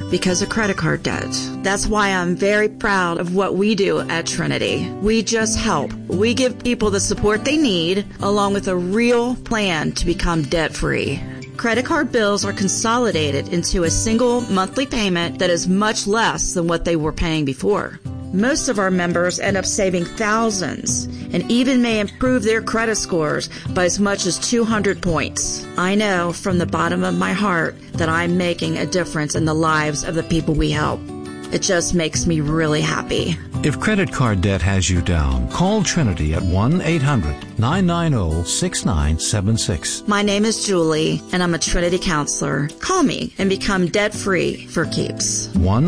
because of credit card debt. That's why I'm very proud of what we do at Trinity. We just help. We give people the support they need, along with a real plan to become debt-free. Credit card bills are consolidated into a single monthly payment that is much less than what they were paying before. Most of our members end up saving thousands and even may improve their credit scores by as much as 200 points. I know from the bottom of my heart that I'm making a difference in the lives of the people we help. It just makes me really happy. If credit card debt has you down, call Trinity at 1-800-990-6976. My name is Julie, and I'm a Trinity counselor. Call me and become debt-free for keeps.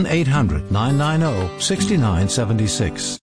1-800-990-6976.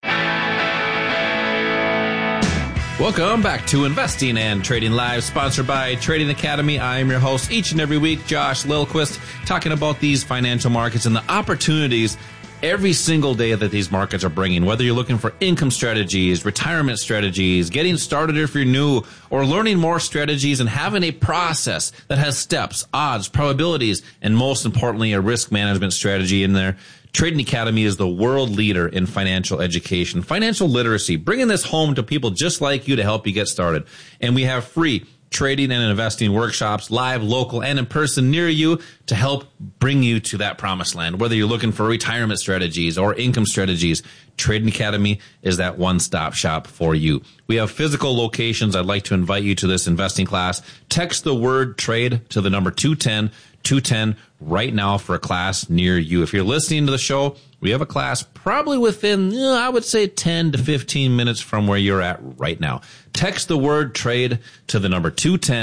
Welcome back to Investing and Trading Live, sponsored by Trading Academy. I'm your host each and every week, Josh Lilquist, talking about these financial markets and the opportunities every single day that these markets are bringing. Whether you're looking for income strategies, retirement strategies, getting started if you're new, or learning more strategies and having a process that has steps, odds, probabilities, and most importantly, a risk management strategy in there. Trading Academy is the world leader in financial education, financial literacy, bringing this home to people just like you to help you get started. And we have free trading and investing workshops, live, local, and in person near you to help bring you to that promised land. Whether you're looking for retirement strategies or income strategies, Trading Academy is that one-stop shop for you. We have physical locations. I'd like to invite you to this investing class. Text the word trade to the number 210 right now for a class near you. If you're listening to the show, we have a class probably within, I would say 10 to 15 minutes from where you're at right now. Text the word trade to the number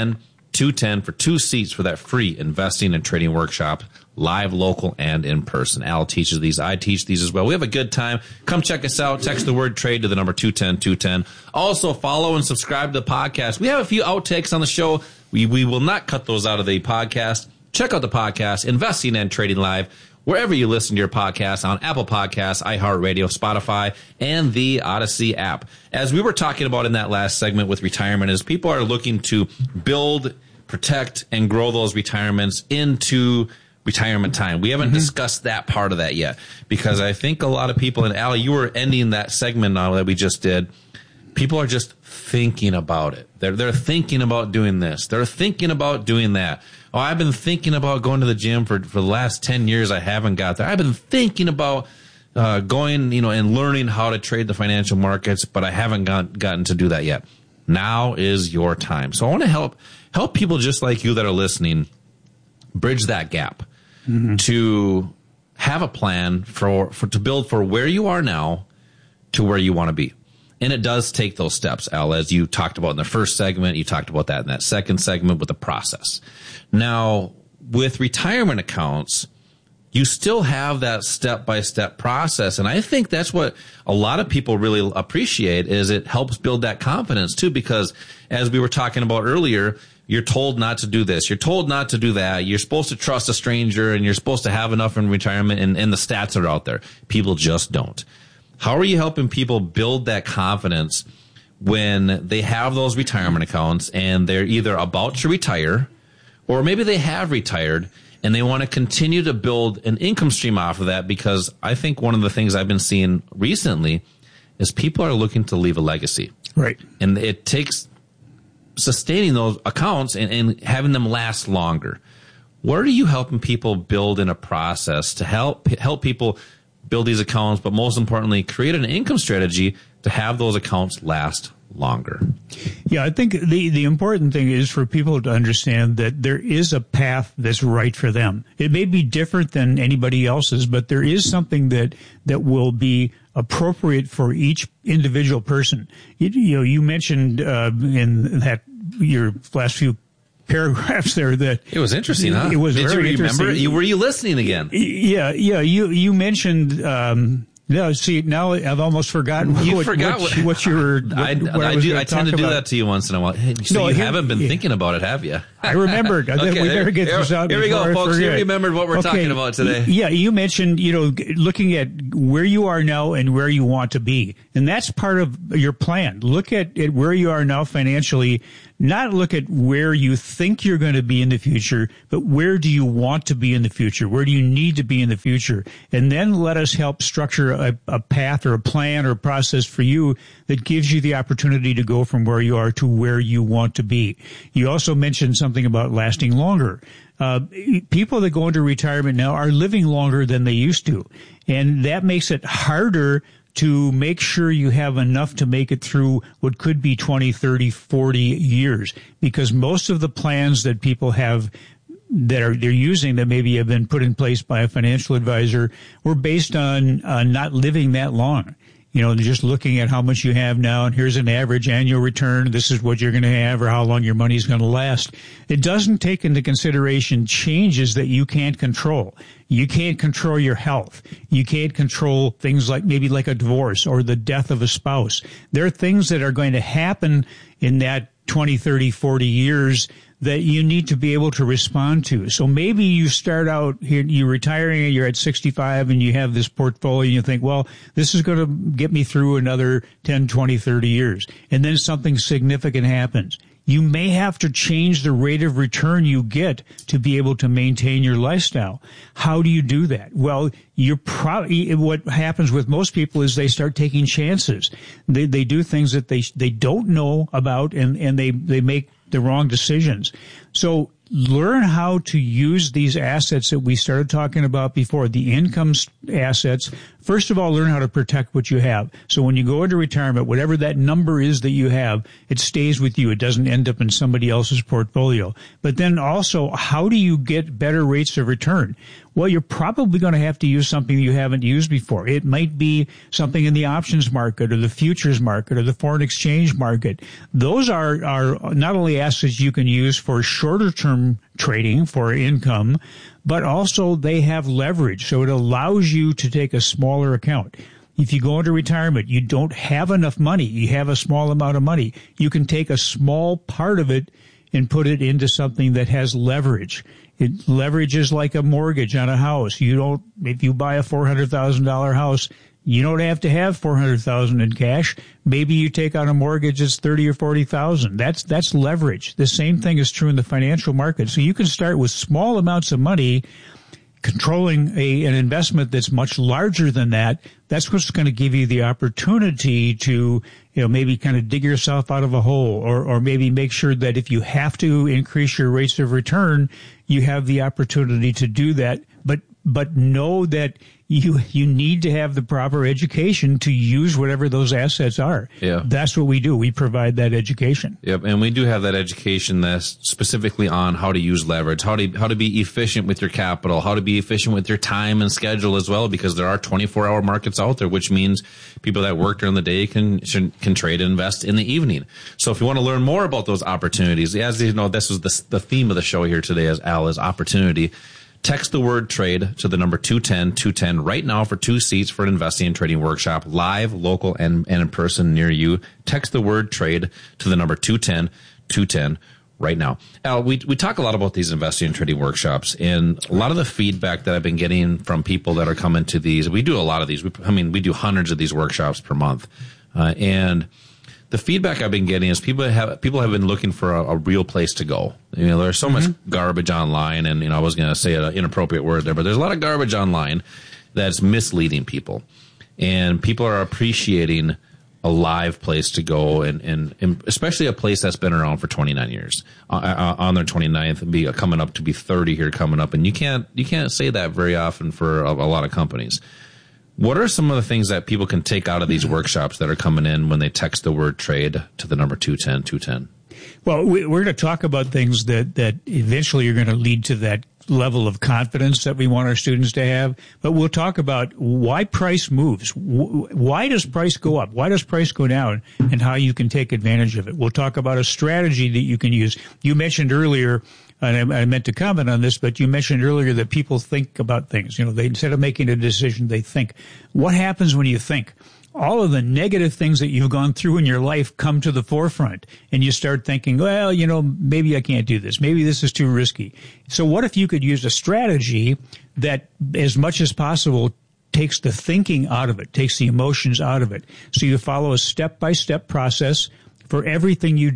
210 for 2 seats for that free investing and trading workshop, live, local, and in person. Al teaches these. I teach these as well. We have a good time. Come check us out. Text the word trade to the number 210. Also, follow and subscribe to the podcast. We have a few outtakes on the show. We will not cut those out of the podcast. Check out the podcast, Investing and Trading Live, wherever you listen to your podcasts, on Apple Podcasts, iHeartRadio, Spotify, and the Odyssey app. As we were talking about in that last segment with retirement, is people are looking to build, protect, and grow those retirements into retirement time. We haven't discussed that part of that yet, because I think a lot of people, and Al, you were ending that segment now that we just did, people are just thinking about it. They're thinking about doing this. They're thinking about doing that. Oh, I've been thinking about going to the gym for the last 10 years. I haven't got there. I've been thinking about going, and learning how to trade the financial markets, but I haven't gotten to do that yet. Now is your time. So I want to help people just like you that are listening bridge that gap to have a plan to build for where you are now to where you want to be. And it does take those steps, Al, as you talked about in the first segment. You talked about that in that second segment with the process. Now, with retirement accounts, you still have that step-by-step process. And I think that's what a lot of people really appreciate, is it helps build that confidence, too, because as we were talking about earlier, you're told not to do this. You're told not to do that. You're supposed to trust a stranger, and you're supposed to have enough in retirement, and the stats are out there. People just don't. How are you helping people build that confidence when they have those retirement accounts and they're either about to retire, or maybe they have retired and they want to continue to build an income stream off of that? Because I think one of the things I've been seeing recently is people are looking to leave a legacy. Right. And it takes sustaining those accounts and having them last longer. What are you helping people build in a process to help people build these accounts, but most importantly, create an income strategy to have those accounts last longer? Yeah, I think the important thing is for people to understand that there is a path that's right for them. It may be different than anybody else's, but there is something that will be appropriate for each individual person. You mentioned in that your last few paragraphs there that it was interesting, huh? It was Did very you remember? interesting. Were you listening again? Yeah. You mentioned. No, see, now I've almost forgotten what you were. I tend to do that to you once in a while. So you haven't been thinking about it, have you? I remembered. Okay, we better get this out. Here we go, folks. You remembered what we're talking about today. Yeah, you mentioned, looking at where you are now and where you want to be. And that's part of your plan. Look at where you are now financially not look at where you think you're going to be in the future, but where do you want to be in the future? Where do you need to be in the future? And then let us help structure a path or a plan or a process for you that gives you the opportunity to go from where you are to where you want to be. You also mentioned something about lasting longer. People that go into retirement now are living longer than they used to. And that makes it harder to make sure you have enough to make it through what could be 20, 30, 40 years. Because most of the plans that people have that they're using that maybe have been put in place by a financial advisor were based on not living that long. You know, just looking at how much you have now, and here's an average annual return. This is what you're going to have, or how long your money's going to last. It doesn't take into consideration changes that you can't control. You can't control your health. You can't control things like maybe like a divorce or the death of a spouse. There are things that are going to happen in that 20, 30, 40 years that you need to be able to respond to. So maybe you start out here, you're retiring and you're at 65 and you have this portfolio and you think, well, this is going to get me through another 10, 20, 30 years. And then something significant happens. You may have to change the rate of return you get to be able to maintain your lifestyle. How do you do that? Well, you're probably, what happens with most people is they start taking chances. They do things that they don't know about and they make the wrong decisions. So learn how to use these assets that we started talking about before, the income assets. First of all, learn how to protect what you have. So when you go into retirement, whatever that number is that you have, it stays with you. It doesn't end up in somebody else's portfolio. But then also, how do you get better rates of return? Well, you're probably going to have to use something you haven't used before. It might be something in the options market or the futures market or the foreign exchange market. Those are not only assets you can use for shorter term trading for income, but also they have leverage. So it allows you to take a smaller account. If you go into retirement, you don't have enough money. You have a small amount of money. You can take a small part of it and put it into something that has leverage. Leverage is like a mortgage on a house. If you buy a $400,000 house, you don't have to have $400,000 in cash. Maybe you take out a mortgage that's $30,000 or $40,000. That's leverage. The same thing is true in the financial market. So you can start with small amounts of money, controlling an investment that's much larger than that. That's what's going to give you the opportunity to, maybe kind of dig yourself out of a hole, or maybe make sure that if you have to increase your rates of return, you have the opportunity to do that. But know that you need to have the proper education to use whatever those assets are. Yeah. That's what we do. We provide that education. Yep. And we do have that education that's specifically on how to use leverage, how to be efficient with your capital, how to be efficient with your time and schedule as well, because there are 24-hour markets out there, which means people that work during the day can trade and invest in the evening. So if you want to learn more about those opportunities, as you know, this was the theme of the show here today, as Al, is opportunity. Text the word trade to the number 210-210 right now for 2 seats for an investing and trading workshop, live, local, and in person near you. Text the word trade to the number 210-210 right now. Al, we talk a lot about these investing and trading workshops, and a lot of the feedback that I've been getting from people that are coming to these, we do a lot of these. We do hundreds of these workshops per month. And the feedback I've been getting is people have been looking for a real place to go. There's so much garbage online, and I was going to say an inappropriate word there, but there's a lot of garbage online that's misleading people, and people are appreciating a live place to go, and especially a place that's been around for 29 years. On their 29th, coming up to be 30 here coming up, and you can't say that very often for a lot of companies. What are some of the things that people can take out of these workshops that are coming in when they text the word trade to the number 210-210? Well, we're going to talk about things that eventually are going to lead to that level of confidence that we want our students to have. But we'll talk about why price moves. Why does price go up? Why does price go down? And how you can take advantage of it. We'll talk about a strategy that you can use. You mentioned earlier, and I meant to comment on this, but you mentioned earlier that people think about things. They, instead of making a decision, they think. What happens when you think? All of the negative things that you've gone through in your life come to the forefront, and you start thinking, well, maybe I can't do this. Maybe this is too risky. So what if you could use a strategy that, as much as possible, takes the thinking out of it, takes the emotions out of it. So you follow a step-by-step process for everything you do.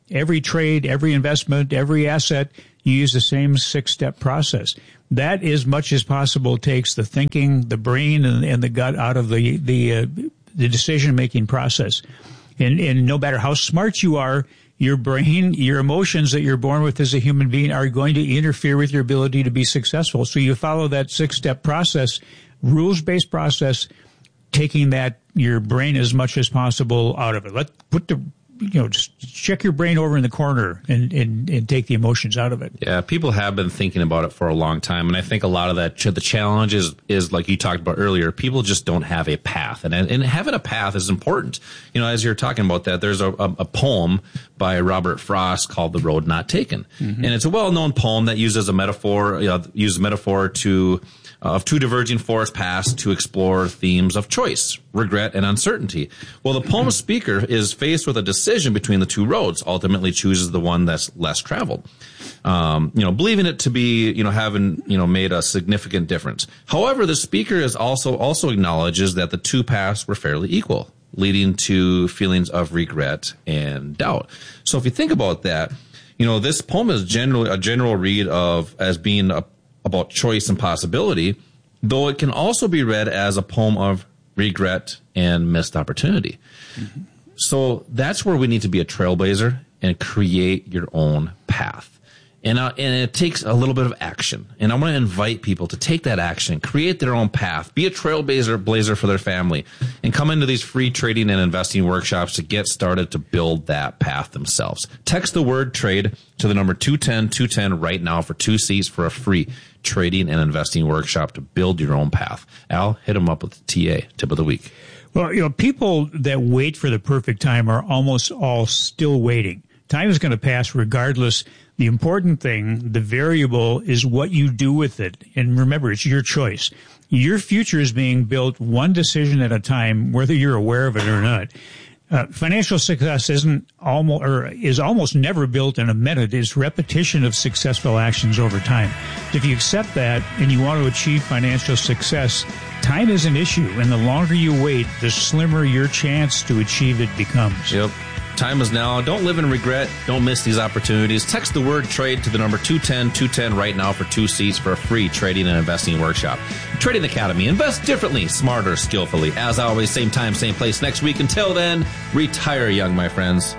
every trade, every investment, every asset, you use the same 6-step process. That, as much as possible, takes the thinking, the brain, and the gut out of the decision-making process. And no matter how smart you are, your brain, your emotions that you're born with as a human being are going to interfere with your ability to be successful. So you follow that 6-step process, rules-based process, taking your brain as much as possible out of it. Just check your brain over in the corner and take the emotions out of it. Yeah, people have been thinking about it for a long time. And I think a lot of that, the challenge is like you talked about earlier, people just don't have a path. And having a path is important. As you're talking about that, there's a poem by Robert Frost called The Road Not Taken. Mm-hmm. And it's a well-known poem that uses a metaphor, of two diverging forest paths to explore themes of choice, regret, and uncertainty. Well, the poem's speaker is faced with a decision between the two roads, ultimately chooses the one that's less traveled. Believing it to be, having, made a significant difference. However, the speaker is also acknowledges that the two paths were fairly equal, leading to feelings of regret and doubt. So if you think about that, this poem is generally a general read as being about choice and possibility, though it can also be read as a poem of regret and missed opportunity. Mm-hmm. So that's where we need to be a trailblazer and create your own path. And it takes a little bit of action. And I want to invite people to take that action, create their own path, be a trailblazer for their family, and come into these free trading and investing workshops to get started to build that path themselves. Text the word trade to the number 210-210 right now for 2 seats for a free trading and investing workshop to build your own path. Al, hit them up with the TA, tip of the week. Well, people that wait for the perfect time are almost all still waiting. Time is going to pass regardless. The important thing, the variable, is what you do with it. And remember, it's your choice. Your future is being built one decision at a time, whether you're aware of it or not. Financial success is almost never built in a minute. It's repetition of successful actions over time. If you accept that and you want to achieve financial success, time is an issue. And the longer you wait, the slimmer your chance to achieve it becomes. Yep. Time is now. Don't live in regret. Don't miss these opportunities. Text the word trade to the number 210-210 right now for 2 seats for a free trading and investing workshop. Trading Academy. Invest differently, smarter, skillfully. As always, same time, same place next week. Until then, retire young, my friends.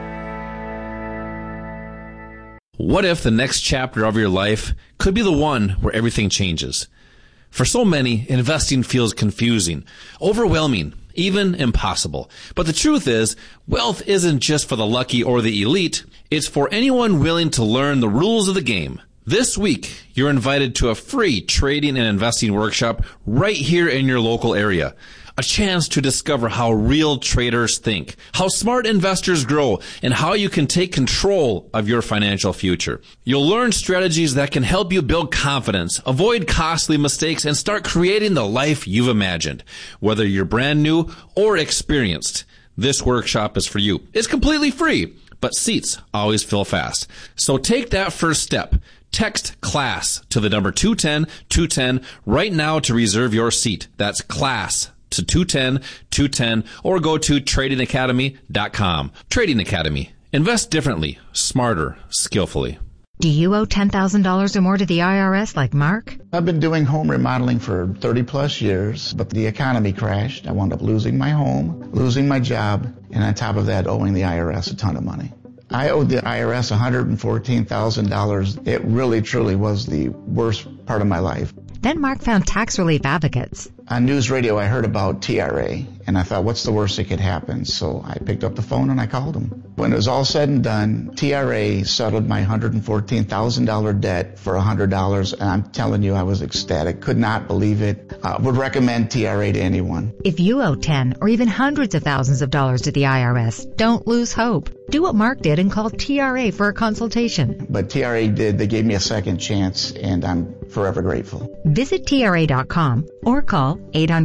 What if the next chapter of your life could be the one where everything changes? For so many, investing feels confusing, overwhelming, even impossible. But the truth is, wealth isn't just for the lucky or the elite. It's for anyone willing to learn the rules of the game. This week, you're invited to a free trading and investing workshop right here in your local area. A chance to discover how real traders think, how smart investors grow, and how you can take control of your financial future. You'll learn strategies that can help you build confidence, avoid costly mistakes, and start creating the life you've imagined. Whether you're brand new or experienced, this workshop is for you. It's completely free, but seats always fill fast. So take that first step. Text CLASS to the number 210-210 right now to reserve your seat. That's CLASS to 210-210, or go to tradingacademy.com. Trading Academy. Invest differently, smarter, skillfully. Do you owe $10,000 or more to the IRS like Mark? I've been doing home remodeling for 30 plus years, but the economy crashed. I wound up losing my home, losing my job, and on top of that, owing the IRS a ton of money. I owed the IRS $114,000. It really, truly was the worst part of my life. Then Mark found tax relief advocates. On news radio, I heard about TRA, and I thought, what's the worst that could happen? So I picked up the phone and I called them. When it was all said and done, TRA settled my $114,000 debt for $100, and I'm telling you, I was ecstatic. Could not believe it. Would recommend TRA to anyone. If you owe 10 or even hundreds of thousands of dollars to the IRS, don't lose hope. Do what Mark did and call TRA for a consultation. But TRA did. They gave me a second chance, and I'm forever grateful. Visit TRA.com or call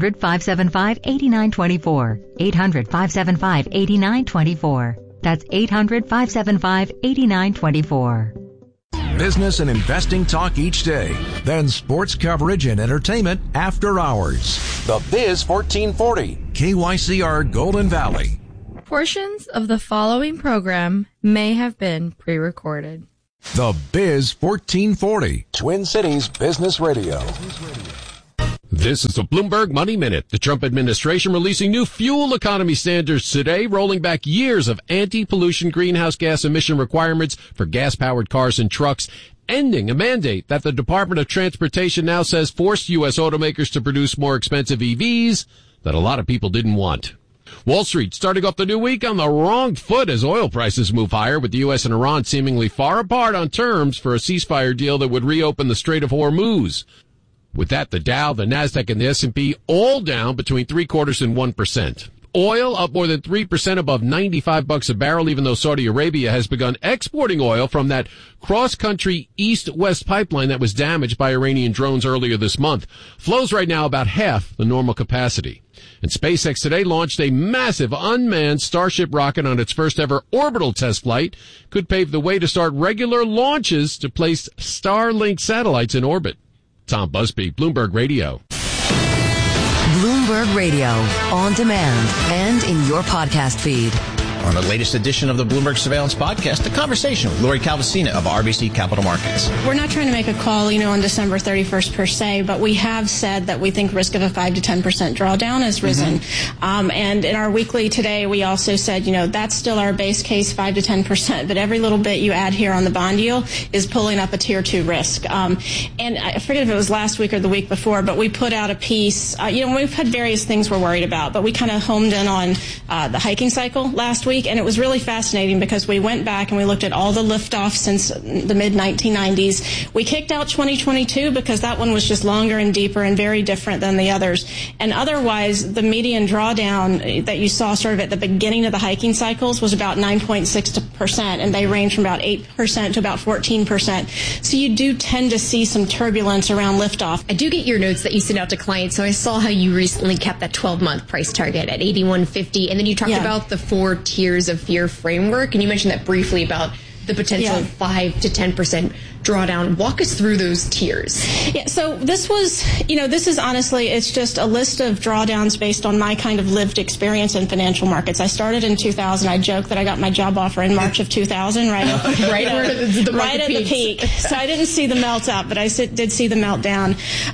800-575-8924. 800-575-8924. That's 800-575-8924. Business and investing talk each day. Then sports coverage and entertainment after hours. The Biz 1440. KYCR Golden Valley. Portions of the following program may have been pre-recorded. The Biz 1440, Twin Cities Business Radio. This is the Bloomberg Money Minute. The Trump administration releasing new fuel economy standards today, rolling back years of anti-pollution greenhouse gas emission requirements for gas-powered cars and trucks, ending a mandate that the Department of Transportation now says forced U.S. automakers to produce more expensive EVs that a lot of people didn't want. Wall Street starting off the new week on the wrong foot as oil prices move higher, with the U.S. and Iran seemingly far apart on terms for a ceasefire deal that would reopen the Strait of Hormuz. With that, the Dow, the Nasdaq, and the S&P all down between 0.75% and 1%. Oil up more than 3% above $95 a barrel, even though Saudi Arabia has begun exporting oil from that cross-country east-west pipeline that was damaged by Iranian drones earlier this month. Flows right now about half the normal capacity. And SpaceX today launched a massive unmanned Starship rocket on its first ever orbital test flight. Could pave the way to start regular launches to place Starlink satellites in orbit. Tom Busby, Bloomberg Radio. Bloomberg Radio, on demand and in your podcast feed. On the latest edition of the Bloomberg Surveillance Podcast, a conversation with Lori Calvasina of RBC Capital Markets. We're not trying to make a call, on December 31st per se, but we have said that we think risk of a 5 to 10% drawdown has risen. And in our weekly today, we also said, that's still our base case, 5 to 10%, but every little bit you add here on the bond yield is pulling up a tier 2 risk. And I forget if it was last week or the week before, but we put out a piece, we've had various things we're worried about, but we kind of homed in on the hiking cycle last week. And it was really fascinating because we went back and we looked at all the liftoffs since the mid-1990s. We kicked out 2022 because that one was just longer and deeper and very different than the others. And otherwise, the median drawdown that you saw sort of at the beginning of the hiking cycles was about 9.6%, and they range from about 8% to about 14%. So you do tend to see some turbulence around liftoff. I do get your notes that you send out to clients, so I saw how you recently kept that 12-month price target at 81.50, and then you talked about the 4 tiers of fear framework, and you mentioned that briefly about the potential 5 to 10% drawdown. Walk us through those tiers. Yeah, so this was, this is honestly, it's just a list of drawdowns based on my kind of lived experience in financial markets. I started in 2000. I joke that I got my job offer in March of 2000, right at the peak. So I didn't see the melt up, but I did see the meltdown.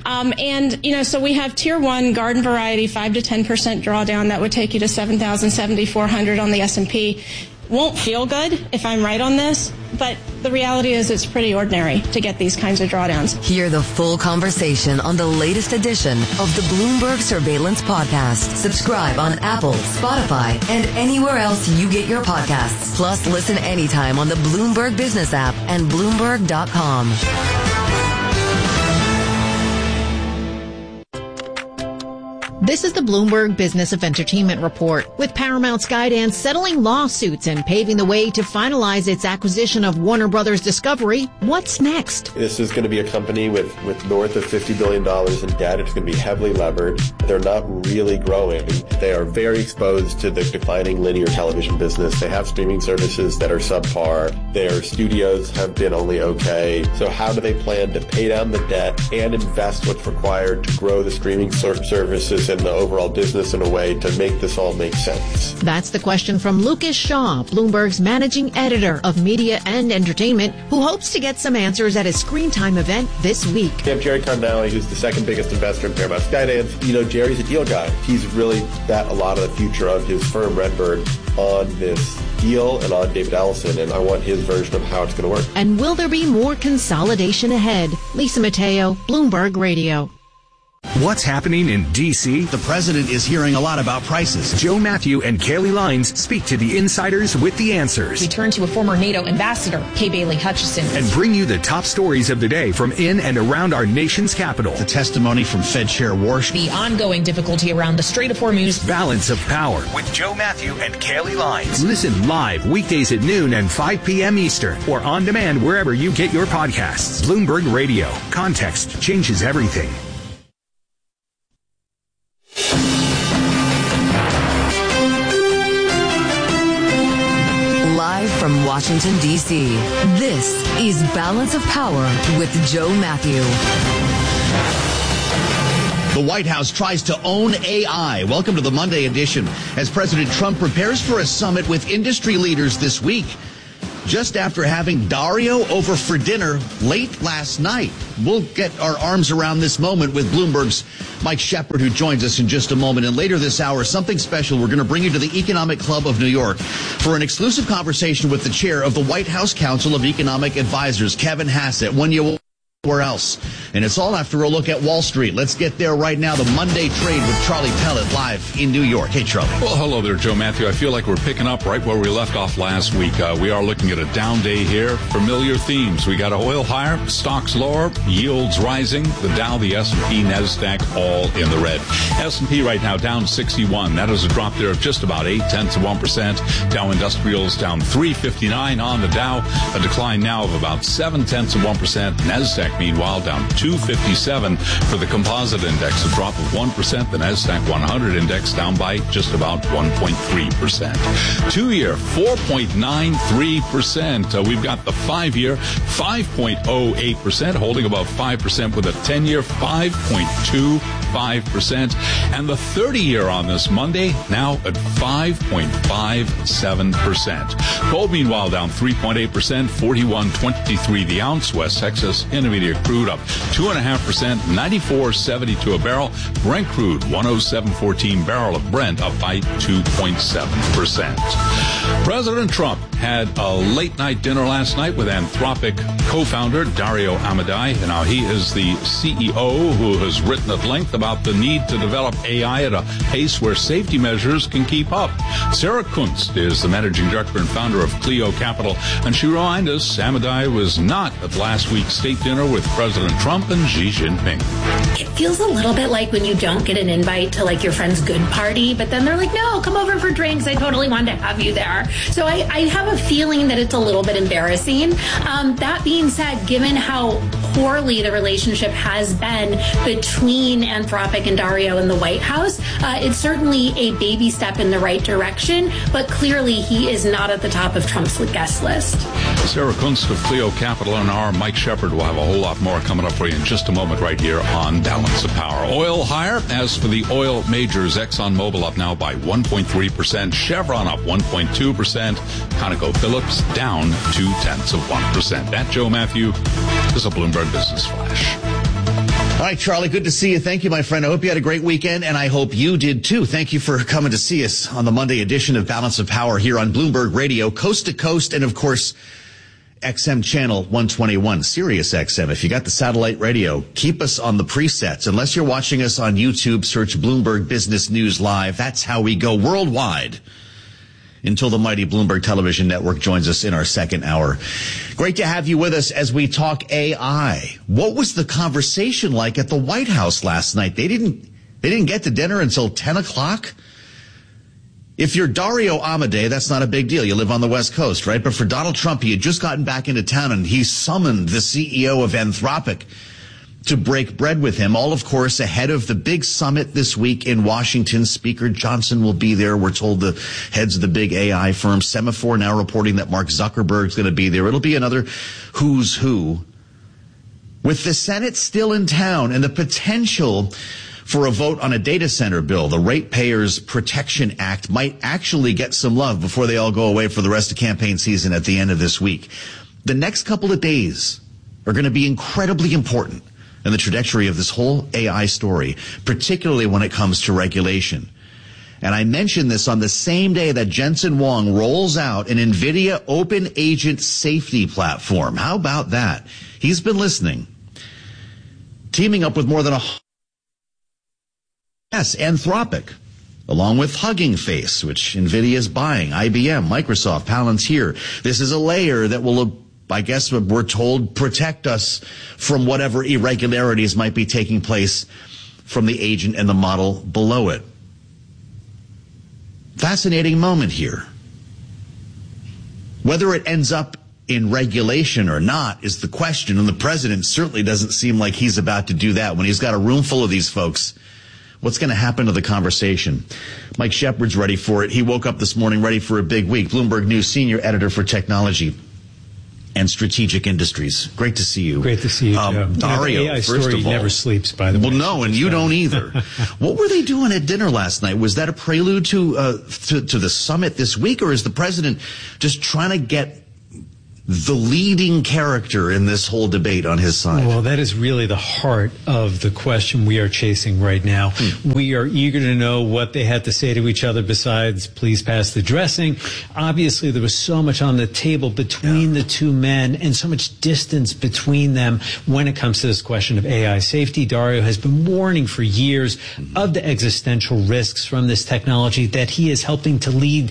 So we have tier 1 garden variety 5 to 10% drawdown that would take you to 7,400 on the S&P. Won't feel good if I'm right on this, but the reality is it's pretty ordinary to get these kinds of drawdowns. Hear the full conversation on the latest edition of the Bloomberg Surveillance Podcast. Subscribe on Apple, Spotify, and anywhere else you get your podcasts. Plus, listen anytime on the Bloomberg Business app and Bloomberg.com. This is the Bloomberg Business of Entertainment Report. With Paramount Skydance settling lawsuits and paving the way to finalize its acquisition of Warner Brothers Discovery, what's next? This is going to be a company with north of $50 billion in debt. It's going to be heavily levered. They're not really growing. They are very exposed to the declining linear television business. They have streaming services that are subpar. Their studios have been only okay. So how do they plan to pay down the debt and invest what's required to grow the streaming services and the overall business in a way to make this all make sense? That's the question from Lucas Shaw, Bloomberg's managing editor of media and entertainment, who hopes to get some answers at his Screen Time event this week. We have Jerry Cardinale, who's the second biggest investor in Paramount Skydance. Jerry's a deal guy. He's really bet a lot of the future of his firm, Redbird, on this deal and on David Ellison, and I want his version of how it's going to work. And will there be more consolidation ahead? Lisa Mateo, Bloomberg Radio. What's happening in D.C.? The president is hearing a lot about prices. Joe Matthew and Kaylee Lines speak to the insiders with the answers. We turn to a former NATO ambassador, Kay Bailey Hutchison. And bring you the top stories of the day from in and around our nation's capital. The testimony from Fed Chair Warsh. The ongoing difficulty around the Strait of Hormuz. Balance of Power with Joe Matthew and Kaylee Lines. Listen live weekdays at noon and 5 p.m. Eastern or on demand wherever you get your podcasts. Bloomberg Radio. Context changes everything. Live from Washington, D.C., this is Balance of Power with Joe Matthew. The White House tries to own AI. Welcome to the Monday edition as President Trump prepares for a summit with industry leaders this week, just after having Dario over for dinner late last night. We'll get our arms around this moment with Bloomberg's Mike Shepard, who joins us in just a moment. And later this hour, something special. We're going to bring you to the Economic Club of New York for an exclusive conversation with the chair of the White House Council of Economic Advisors, Kevin Hassett. When you where else? And it's all after a look at Wall Street. Let's get there right now. The Monday Trade with Charlie Pellet live in New York. Hey, Charlie. Well, hello there, Joe Matthew. I feel like we're picking up right where we left off last week. We are looking at a down day here. Familiar themes. We got oil higher, stocks lower, yields rising. The Dow, the S&P, NASDAQ, all in the red. S&P right now down 61. That is a drop there of just about 0.8%. Dow Industrials down 359 on the Dow. A decline now of about 0.7%. NASDAQ, meanwhile, down 257 for the composite index, a drop of 1%. The NASDAQ 100 index down by just about 1.3%. 2-year, 4.93%. We've got the 5-year, 5.08%, holding about 5% with a 10-year, 5.25%. And the 30-year on this Monday, now at 5.57%. Gold, meanwhile, down 3.8%, 41.23 the ounce. West Texas Intermediate crude up 2.5%, 94.72 a barrel. Brent crude 107.14 barrel of Brent up by 2.7%. President Trump had a late night dinner last night with Anthropic co-founder Dario Amodei. And now he is the CEO who has written at length about the need to develop AI at a pace where safety measures can keep up. Sarah Kunst is the managing director and founder of Clio Capital, and she reminded us Amodei was not at last week's state dinner with President Trump and Xi Jinping. It feels a little bit like when you don't get an invite to like your friend's good party, but then they're like, no, come over for drinks. I totally wanted to have you there. So I have a feeling that it's a little bit embarrassing. That being said, given how poorly the relationship has been between Anthropic and Dario in the White House, it's certainly a baby step in the right direction, but clearly he is not at the top of Trump's guest list. Sarah Kunst of Clio Capital and our Mike Shepard will have a whole lot more coming up for you in just a moment right here on Balance of Power. Oil higher. As for the oil majors, ExxonMobil up now by 1.3%. Chevron up 1.2%. ConocoPhillips down 0.2%. That, Joe Matthew, is a Bloomberg Business Flash. All right, Charlie, good to see you. Thank you, my friend. I hope you had a great weekend, and I hope you did too. Thank you for coming to see us on the Monday edition of Balance of Power here on Bloomberg Radio, coast to coast, and of course, XM channel 121, Sirius XM. If you got the satellite radio, keep us on the presets. Unless you're watching us on YouTube, search Bloomberg Business News Live. That's how we go worldwide until the mighty Bloomberg Television Network joins us in our second hour. Great to have you with us as we talk AI. What was the conversation like at the White House last night? They didn't get to dinner until 10 o'clock. If you're Dario Amodei, that's not a big deal. You live on the West Coast, right? But for Donald Trump, he had just gotten back into town and he summoned the CEO of Anthropic to break bread with him. All, of course, ahead of the big summit this week in Washington. Speaker Johnson will be there. We're told the heads of the big AI firms. Semaphore now reporting that Mark Zuckerberg's going to be there. It'll be another who's who. With the Senate still in town and the potential for a vote on a data center bill, the Ratepayers Protection Act might actually get some love before they all go away for the rest of campaign season at the end of this week. The next couple of days are going to be incredibly important in the trajectory of this whole AI story, particularly when it comes to regulation. And I mentioned this on the same day that Jensen Huang rolls out an NVIDIA Open Agent Safety Platform. How about that? He's been listening, teaming up with more than Anthropic, along with Hugging Face, which NVIDIA is buying, IBM, Microsoft, Palantir. This is a layer that will, I guess we're told, protect us from whatever irregularities might be taking place from the agent and the model below it. Fascinating moment here. Whether it ends up in regulation or not is the question, and the president certainly doesn't seem like he's about to do that when he's got a room full of these folks. What's going to happen to the conversation? Mike Shepard's ready for it. He woke up this morning ready for a big week. Bloomberg News senior editor for technology. and Strategic Industries. Great to see you. Great to see you, Joe. Dario, the AI first story of all, never sleeps, by the way. Well, no, and you don't either. What were they doing at dinner last night? Was that a prelude to the summit this week, or is the president just trying to get the leading character in this whole debate on his side? Well, that is really the heart of the question we are chasing right now. We are eager to know what they had to say to each other besides, please pass the dressing. Obviously, there was so much on the table between the two men and so much distance between them when it comes to this question of AI safety. Dario has been warning for years of the existential risks from this technology that he is helping to lead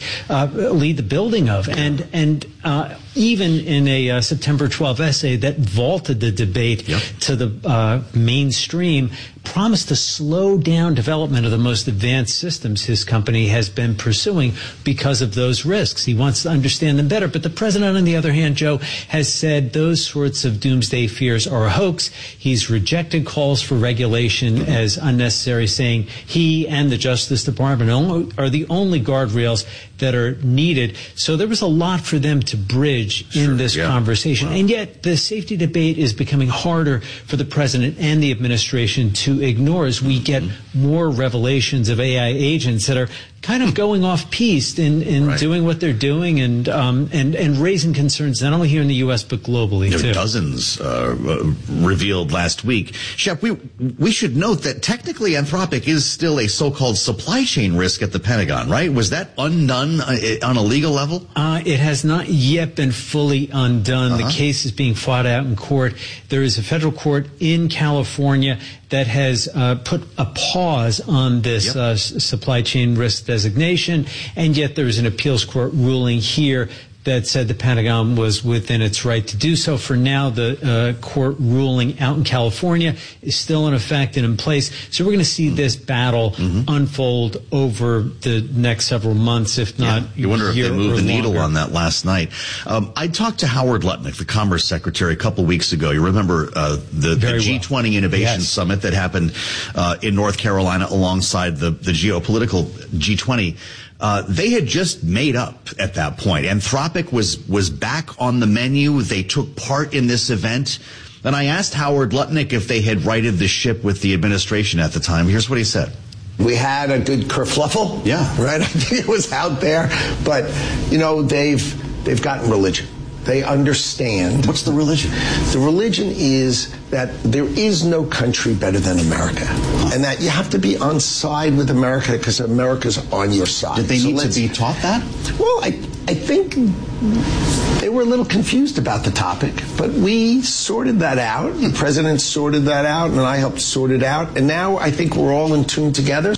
the building of. And even in a September 12 essay that vaulted the debate to the mainstream, promised to slow down development of the most advanced systems his company has been pursuing because of those risks. He wants to understand them better. But the president, on the other hand, Joe, has said those sorts of doomsday fears are a hoax. He's rejected calls for regulation as unnecessary, saying he and the Justice Department are the only guardrails that are needed. So there was a lot for them to bridge in this conversation. And yet the safety debate is becoming harder for the president and the administration to ignore as we get more revelations of AI agents that are kind of going off piste in doing what they're doing and raising concerns not only here in the U.S. but globally there too. There dozens revealed last week. Shep, we should note that technically Anthropic is still a so-called supply chain risk at the Pentagon, right? Was that undone on a legal level? It has not yet been fully undone. The case is being fought out in court. There is a federal court in California that has put a pause on this supply chain risk designation, and yet there is an appeals court ruling here that said the Pentagon was within its right to do so. For now, the court ruling out in California is still in effect and in place. So we're going to see this battle unfold over the next several months, if not You wonder if they moved the needle longer. on that last night. I talked to Howard Lutnick, the Commerce Secretary, a couple weeks ago. You remember the G20 Innovation Summit that happened in North Carolina alongside the geopolitical G20. They had just made up at that point. Anthropic was back on the menu. They took part in this event. And I asked Howard Lutnick if they had righted the ship with the administration at the time. Here's what he said. We had a good kerfluffle. Yeah. Right? I think it was out there. But, you know, they've gotten religion. They understand. What's the religion? The religion is that there is no country better than America. And that you have to be on side with America because America's on your side. Did they need to be taught that? Well, I think they were a little confused about the topic, but we sorted that out. The president sorted that out, and I helped sort it out. And now I think we're all in tune together.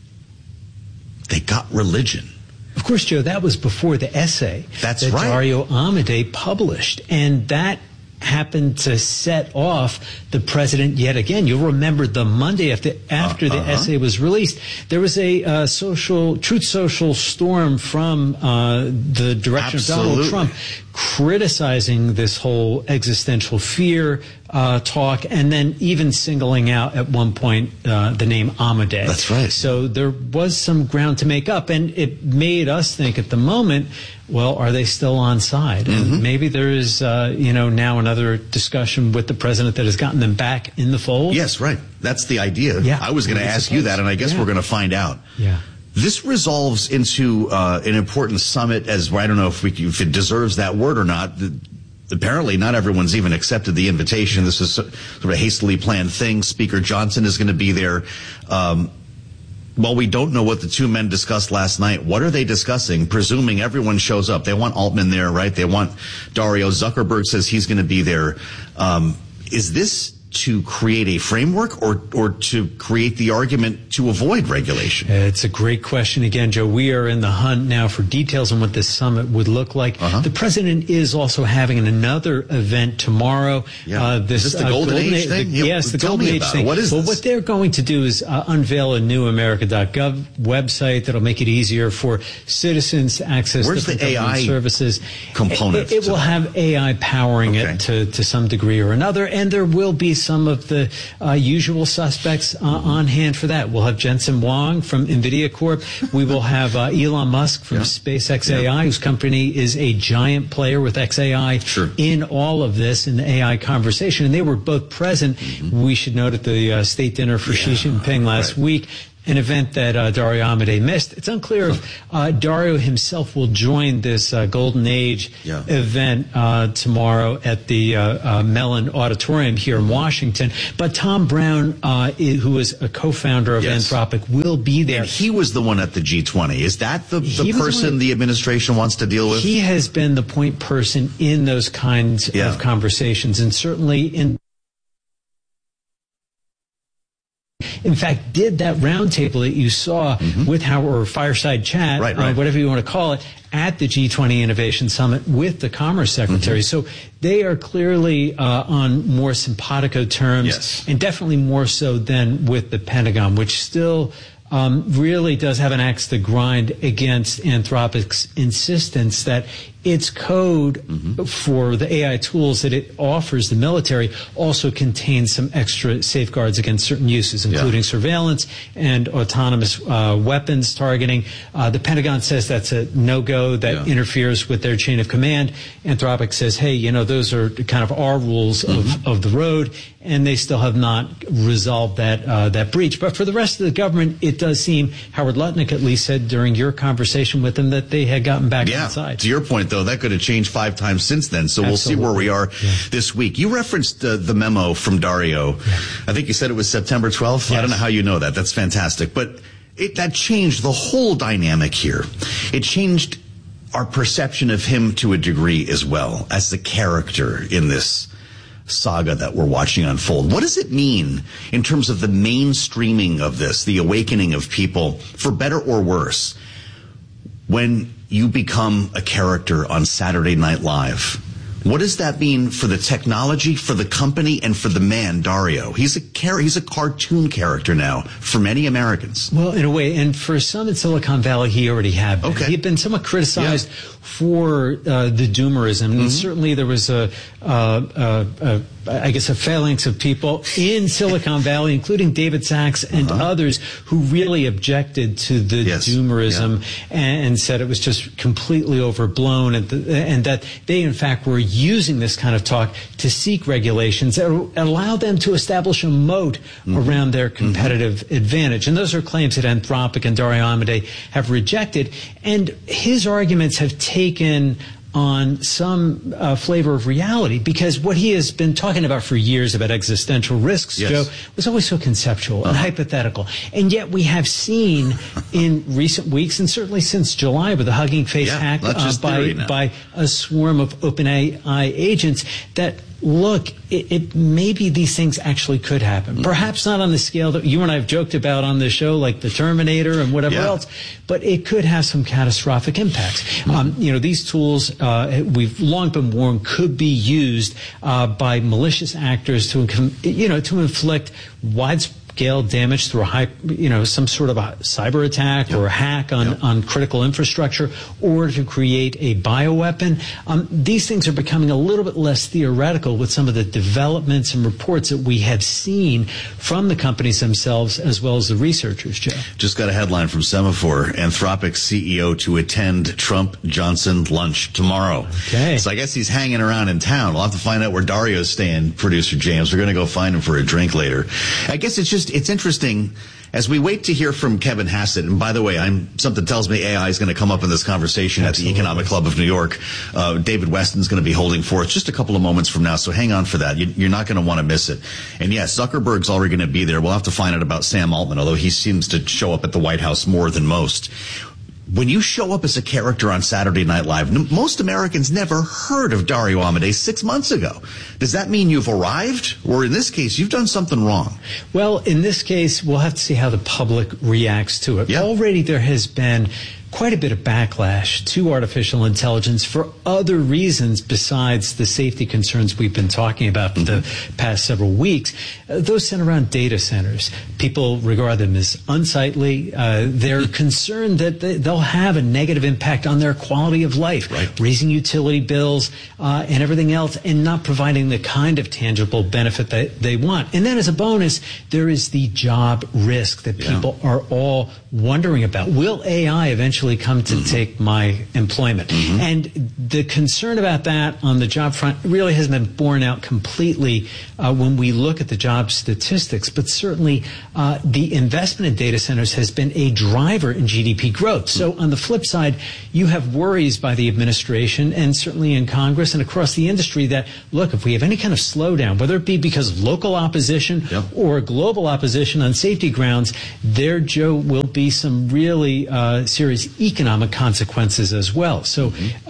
They got religion. Of course, Joe, that was before the essay that Dario Amodei published, and that happened to set off the president yet again. You'll remember the Monday after the essay was released, there was a Truth Social storm from the direction of Donald Trump criticizing this whole existential fear talk, and then even singling out at one point the name Amodei. That's right. So there was some ground to make up, and it made us think at the moment, well, are they still on side? And maybe there is, now another discussion with the president that has gotten them back in the fold. Yes, right. That's the idea. Yeah. I was going to ask you that, and I guess we're going to find out. Yeah. This resolves into an important summit, as I don't know if it deserves that word or not. Apparently, not everyone's even accepted the invitation. This is sort of a hastily planned thing. Speaker Johnson is going to be there. Well, we don't know what the two men discussed last night. What are they discussing? Presuming everyone shows up. They want Altman there, right? They want Dario. Zuckerberg says he's going to be there. Is this to create a framework or to create the argument to avoid regulation? It's a great question. Again, Joe, we are in the hunt now for details on what this summit would look like. The president is also having another event tomorrow. Is this the Golden Age thing? Yes, the Golden Age thing. What is this? Well, what they're going to do is unveil a new America.gov website that'll make it easier for citizens to access different government services. Component? It will have AI powering it to some degree or another, and there will be some of the usual suspects on hand for that. We'll have Jensen Huang from NVIDIA Corp. We will have Elon Musk from SpaceX AI, whose company is a giant player with xAI in all of this, in the AI conversation. And they were both present, we should note, at the state dinner for Xi Jinping last week. An event that Dario Amodei missed. It's unclear if Dario himself will join this Golden Age event tomorrow at the Mellon Auditorium here in Washington. But Tom Brown, who is a co-founder of Anthropic, will be there. And he was the one at the G20. Is that the person the administration wants to deal with? He has been the point person in those kinds of conversations, and certainly in fact, did that roundtable that you saw with Howard, or fireside chat, whatever you want to call it, at the G20 Innovation Summit with the Commerce Secretary. So they are clearly on more simpatico terms, and definitely more so than with the Pentagon, which still really does have an axe to grind against Anthropic's insistence that its code for the AI tools that it offers the military also contains some extra safeguards against certain uses, including surveillance and autonomous weapons targeting. The Pentagon says that's a no-go, that interferes with their chain of command. Anthropic says, hey, you know, those are kind of our rules of the road, and they still have not resolved that breach. But for the rest of the government, it does seem, Howard Lutnick at least said during your conversation with them, that they had gotten back inside. To your point, though, that could have changed 5 times since then. So we'll see where we are this week. You referenced the memo from Dario. I think you said it was September 12th. I don't know how you know that. That's fantastic. But that changed the whole dynamic here. It changed our perception of him to a degree as well as the character in this saga that we're watching unfold. What does it mean in terms of the mainstreaming of this, the awakening of people, for better or worse, when you become a character on Saturday Night Live? What does that mean for the technology, for the company, and for the man, Dario? He's a cartoon character now for many Americans. Well, in a way, and for some in Silicon Valley, he already had been. He had been somewhat criticized for the doomerism. And certainly there was I guess a phalanx of people in Silicon Valley, including David Sachs and others, who really objected to the doomerism and said it was just completely overblown, and that they, in fact, were using this kind of talk to seek regulations that allow them to establish a moat around their competitive advantage. And those are claims that Anthropic and Dario Amodei have rejected. And his arguments have taken on some flavor of reality, because what he has been talking about for years about existential risks, Joe, was always so conceptual and hypothetical. And yet we have seen in recent weeks, and certainly since July with the Hugging Face hack by a swarm of OpenAI agents, that look, maybe these things actually could happen. Perhaps not on the scale that you and I have joked about on this show, like the Terminator and whatever else, but it could have some catastrophic impacts. You know, these tools, we've long been warned, could be used by malicious actors to inflict widescale damage through some sort of a cyber attack or a hack on critical infrastructure, or to create a bioweapon. These things are becoming a little bit less theoretical with some of the developments and reports that we have seen from the companies themselves as well as the researchers, Joe. Just got a headline from Semaphore. Anthropic CEO to attend Trump-Johnson lunch tomorrow. Okay. So I guess he's hanging around in town. We'll have to find out where Dario's staying, producer James. We're going to go find him for a drink later. I guess it's interesting as we wait to hear from Kevin Hassett. And by the way, something tells me AI is going to come up in this conversation at the Economic Club of New York. David Weston's going to be holding forth just a couple of moments from now, so hang on for that. You're not going to want to miss it. And yes, Zuckerberg's already going to be there. We'll have to find out about Sam Altman, although he seems to show up at the White House more than most. When you show up as a character on Saturday Night Live, most Americans never heard of Dario Amodei 6 months ago. Does that mean you've arrived? Or in this case, you've done something wrong? Well, in this case, we'll have to see how the public reacts to it. Already there has been quite a bit of backlash to artificial intelligence for other reasons besides the safety concerns we've been talking about for the past several weeks. Those center around data centers. People regard them as unsightly. They're concerned that they'll have a negative impact on their quality of life, raising utility bills and everything else, and not providing the kind of tangible benefit that they want. And then as a bonus, there is the job risk that people are all wondering about. Will AI eventually come to take my employment? And the concern about that on the job front really hasn't been borne out completely when we look at the job statistics, but certainly the investment in data centers has been a driver in GDP growth. So on the flip side, you have worries by the administration and certainly in Congress and across the industry that, look, if we have any kind of slowdown, whether it be because of local opposition or global opposition on safety grounds, there, Joe, will be some really serious economic consequences as well. So,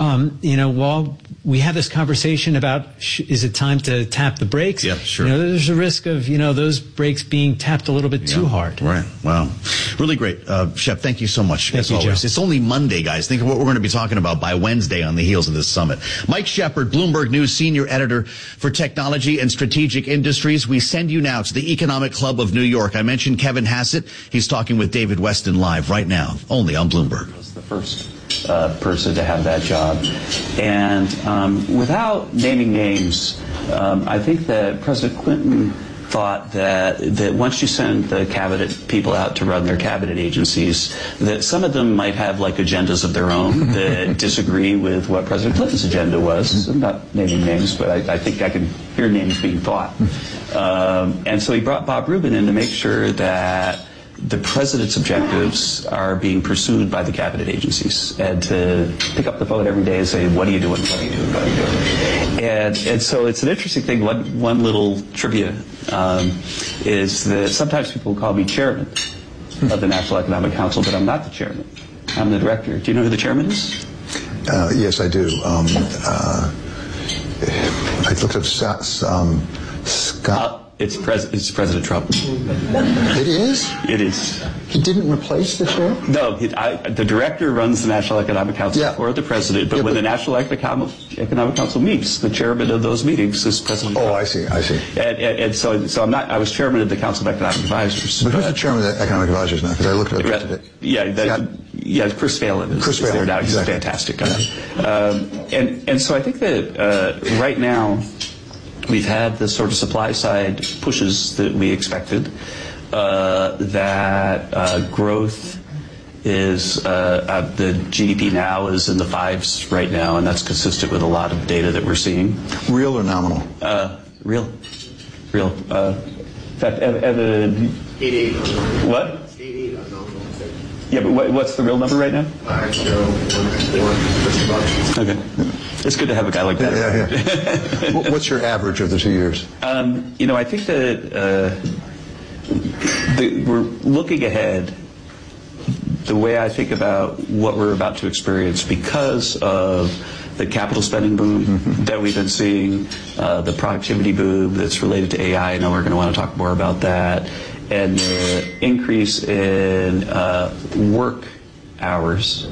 while we have this conversation about is it time to tap the brakes? Yeah, sure. There's a risk of, those brakes being tapped a little bit too hard. Right. Wow. Really great. Shep, thank you so much. Thank you, always. Joe. It's only Monday, guys. Think of what we're going to be talking about by Wednesday on the heels of this summit. Mike Shepard, Bloomberg News Senior Editor for Technology and Strategic Industries. We send you now to the Economic Club of New York. I mentioned Kevin Hassett. He's talking with David Westin live right now, only on Bloomberg. The first person to have that job. And without naming names, I think that President Clinton thought that once you send the cabinet people out to run their cabinet agencies, that some of them might have like agendas of their own that disagree with what President Clinton's agenda was. I'm not naming names, but I think I can hear names being thought. And so he brought Bob Rubin in to make sure that the president's objectives are being pursued by the cabinet agencies, and to pick up the phone every day and say, what are you doing, what are you doing, what are you doing? And so it's an interesting thing. One little trivia is that sometimes people call me chairman of the National Economic Council, but I'm not the chairman. I'm the director. Do you know who the chairman is? Yes, I do. I looked up Scott. It's President Trump. It is? It is. He didn't replace the chair? No, the director runs the National Economic Council for the president, but when the National Economic Council meets, the chairman of those meetings is President Trump. Oh, I see. And so I'm not, I was chairman of the Council of Economic Advisors. But who's the chairman of the Economic Advisors now? Because I looked at it today. Yeah, Chris Phelan is there now. He's fantastic. And so I think that right now, we've had the sort of supply side pushes that we expected, that growth is, the GDP now is in the 5s right now, and that's consistent with a lot of data that we're seeing. Real or nominal? Real. In fact, what? Yeah, but what's the real number right now? 5.014. Okay. It's good to have a guy like that. Yeah. What's your average of the 2 years? I think that we're looking ahead. The way I think about what we're about to experience because of the capital spending boom that we've been seeing, the productivity boom that's related to AI. I know we're going to want to talk more about that. And the increase in work hours,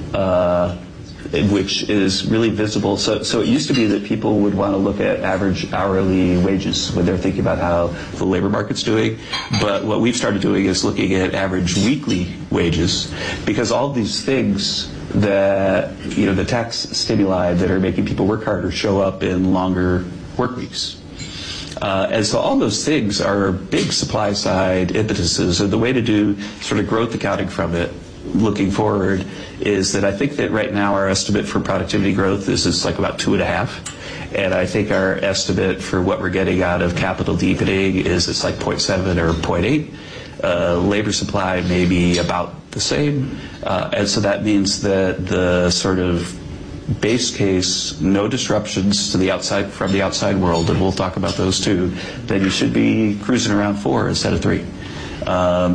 which is really visible. So it used to be that people would want to look at average hourly wages when they're thinking about how the labor market's doing. But what we've started doing is looking at average weekly wages, because all these things that, the tax stimuli that are making people work harder show up in longer work weeks. And so all those things are big supply side impetuses. And the way to do sort of growth accounting from it looking forward is that I think that right now our estimate for productivity growth is like about 2.5. And I think our estimate for what we're getting out of capital deepening is it's like 0.7 or 0.8. Labor supply may be about the same. And so that means that the sort of base case, no disruptions to the outside from the outside world, and we'll talk about those too, then you should be cruising around 4 instead of 3.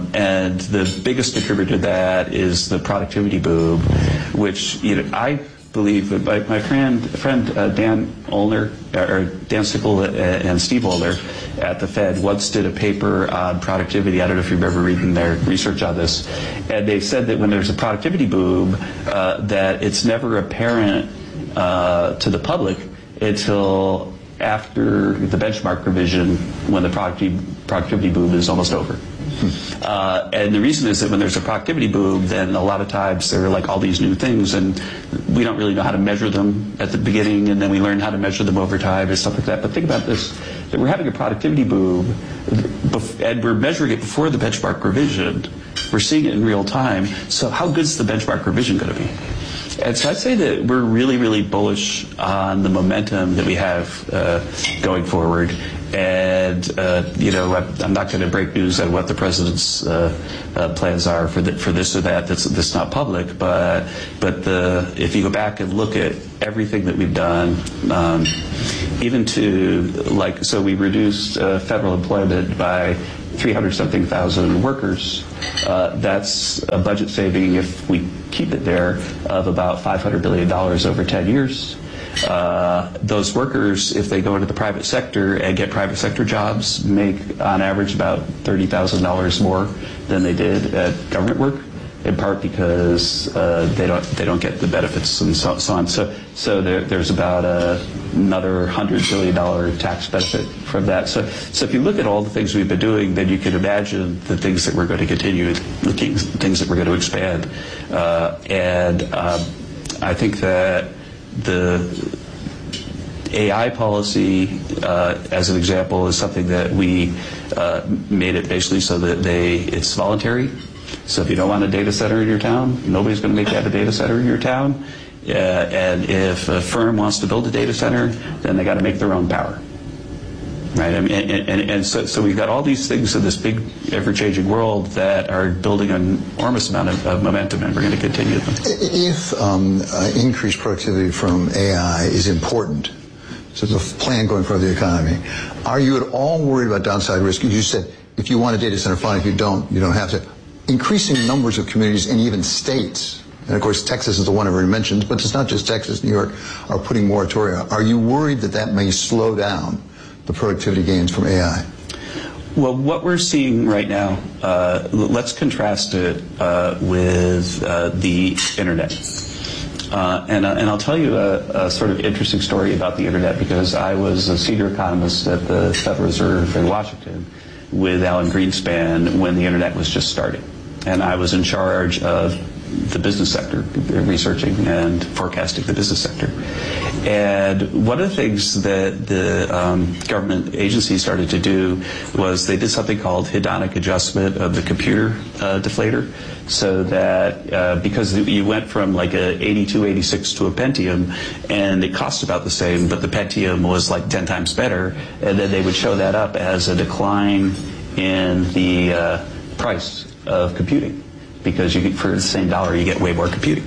And the biggest contributor to that is the productivity boom, which I believe that my friend Dan Olner, or Dan Sickle and Steve Olner at the Fed once did a paper on productivity. I don't know if you remember reading their research on this. And they said that when there's a productivity boom, that it's never apparent to the public until after the benchmark revision, when the productivity boom is almost over. And the reason is that when there's a productivity boom, then a lot of times there are like all these new things, and we don't really know how to measure them at the beginning, and then we learn how to measure them over time and stuff like that. But think about this, that we're having a productivity boom, and we're measuring it before the benchmark revision. We're seeing it in real time. So how good is the benchmark revision going to be? And so I'd say that we're really, really bullish on the momentum that we have going forward. And, I'm not going to break news on what the president's plans are for this or that. That's not public. But if you go back and look at everything that we've done, even to so we reduced federal employment by 300-something thousand workers. That's a budget saving, if we keep it there, of about $500 billion over 10 years. Those workers, if they go into the private sector and get private sector jobs, make on average about $30,000 more than they did at government work, in part because they don't get the benefits and so on. So there's about another $100 billion tax benefit from that. So if you look at all the things we've been doing, then you can imagine the things that we're going to continue, the things that we're going to expand. I think that the AI policy, as an example, is something that we made it basically so that it's voluntary. So if you don't want a data center in your town, nobody's going to make you have a data center in your town. And if a firm wants to build a data center, then they got to make their own power. Right? And so we've got all these things in this big, ever-changing world that are building an enormous amount of momentum, and we're going to continue them. If increased productivity from AI is important to the plan going for the economy, are you at all worried about downside risk? You said if you want a data center, fine. If you don't, you don't have to. Increasing numbers of communities and even states, and of course Texas is the one I already mentioned, but it's not just Texas, New York, are putting moratoria. Are you worried that may slow down the productivity gains from AI? Well, what we're seeing right now, let's contrast it with the internet. And I'll tell you a sort of interesting story about the internet, because I was a senior economist at the Federal Reserve in Washington with Alan Greenspan when the internet was just starting. And I was in charge of the business sector, researching and forecasting the business sector. And one of the things that the government agencies started to do was they did something called hedonic adjustment of the computer deflator, so that because you went from like a 8286 to a Pentium, and it cost about the same, but the Pentium was like 10 times better, and then they would show that up as a decline in the price of computing, because for the same dollar you get way more computing.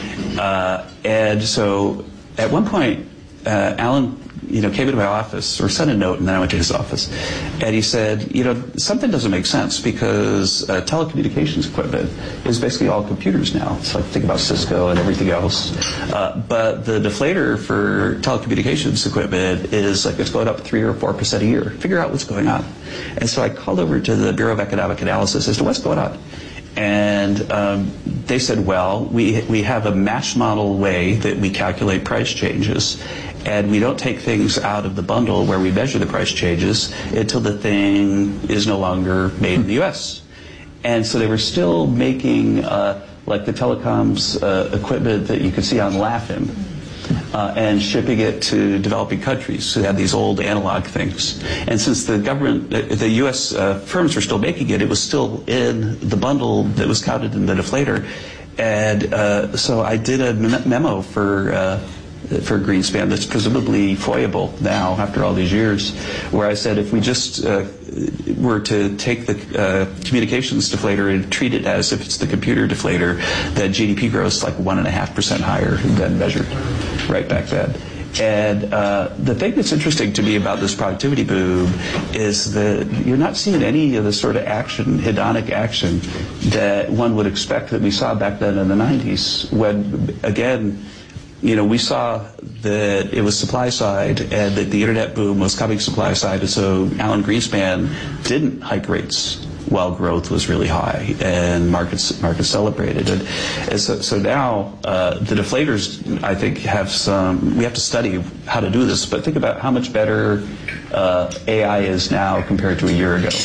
And so at one point, Alan came into my office, or sent a note, and then I went to his office, and he said, something doesn't make sense, because telecommunications equipment is basically all computers now. So think about Cisco and everything else. But the deflator for telecommunications equipment is it's going up 3 or 4% a year. Figure out what's going on. And so I called over to the Bureau of Economic Analysis as to what's going on. And they said, well, we have a match model way that we calculate price changes, and we don't take things out of the bundle where we measure the price changes until the thing is no longer made in the U.S. And so they were still making like the telecoms equipment that you could see on LAFM, and shipping it to developing countries. So they had these old analog things. And since the government, the U.S. firms were still making it, it was still in the bundle that was counted in the deflator. And so I did a memo for Greenspan that's presumably FOIable now after all these years, where I said if we just were to take the communications deflator and treat it as if it's the computer deflator, that GDP growth is like 1.5% higher than measured right back then. And the thing that's interesting to me about this productivity boom is that you're not seeing any of the sort of action, hedonic action, that one would expect that we saw back then in the 90s, when, again, we saw that it was supply side and that the internet boom was coming supply side, and so Alan Greenspan didn't hike rates while growth was really high and markets celebrated. And so now the deflators, I think, we have to study how to do this, but think about how much better AI is now compared to a year ago.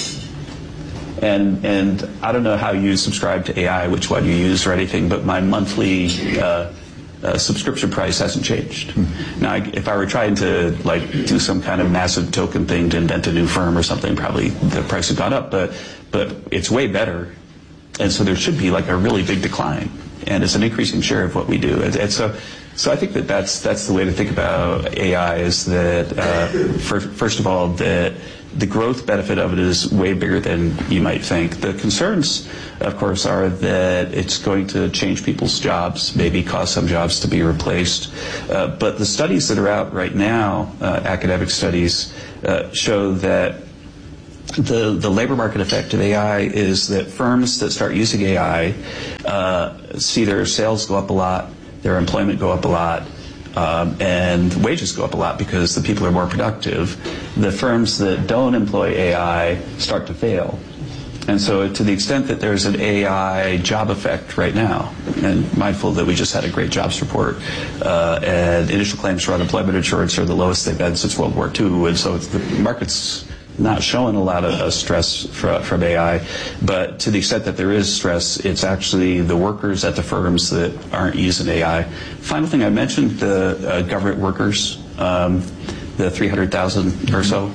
And I don't know how you subscribe to AI, which one you use or anything, but my monthly subscription price hasn't changed. Now, if I were trying to do some kind of massive token thing to invent a new firm or something, probably the price had gone up, but it's way better. And so there should be a really big decline. And it's an increasing share of what we do. And so I think that's the way to think about AI, is that, first of all, that the growth benefit of it is way bigger than you might think. The concerns, of course, are that it's going to change people's jobs, maybe cause some jobs to be replaced. But the studies that are out right now, academic studies, show that the labor market effect of AI is that firms that start using AI see their sales go up a lot, their employment go up a lot, and wages go up a lot because the people are more productive. The firms that don't employ AI start to fail. And so to the extent that there's an AI job effect right now, and mindful that we just had a great jobs report, and initial claims for unemployment insurance are the lowest they've been since World War II, and so the market's not showing a lot of stress from AI, but to the extent that there is stress, it's actually the workers at the firms that aren't using AI. Final thing, I mentioned the government workers, the 300,000 or so.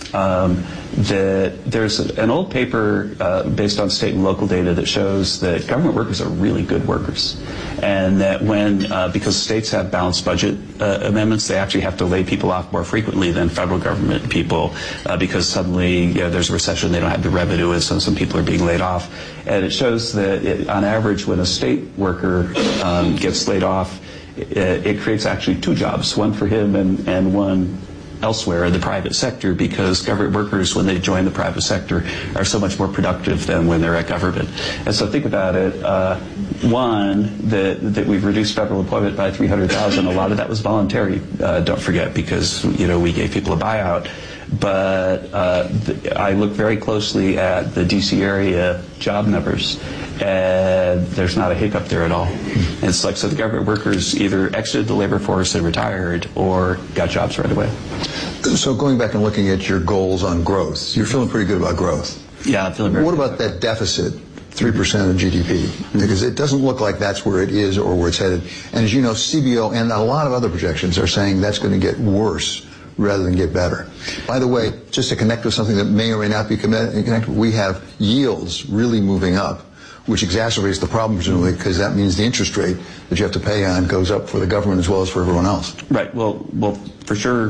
That there's an old paper based on state and local data that shows that government workers are really good workers, and that because states have balanced budget amendments, they actually have to lay people off more frequently than federal government people because suddenly there's a recession, they don't have the revenue, and so some people are being laid off. And it shows that on average, when a state worker gets laid off, it creates actually two jobs, one for him and one elsewhere in the private sector, because government workers, when they join the private sector, are so much more productive than when they're at government. And so think about it. One, that we've reduced federal employment by 300,000. A lot of that was voluntary, don't forget, because we gave people a buyout. But I look very closely at the D.C. area job numbers, and there's not a hiccup there at all. And it's so the government workers either exited the labor force and retired or got jobs right away. So going back and looking at your goals on growth, you're feeling pretty good about growth. Yeah, I'm feeling very good. What about that deficit, 3% of GDP? Because it doesn't look like that's where it is or where it's headed. And as you know, CBO and a lot of other projections are saying that's going to get worse rather than get better. By the way, just to connect with something that may or may not be connected, we have yields really moving up, which exacerbates the problem, presumably, because that means the interest rate that you have to pay on goes up for the government as well as for everyone else. Right. Well, for sure,